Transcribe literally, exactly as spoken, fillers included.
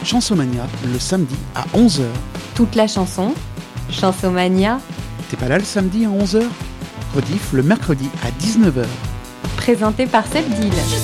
Chansomania, le samedi à onze heures. Toute la chanson, Chansomania. T'es pas là le samedi à onze heures? Rediff le mercredi à dix-neuf heures. Présenté par Seb Deal.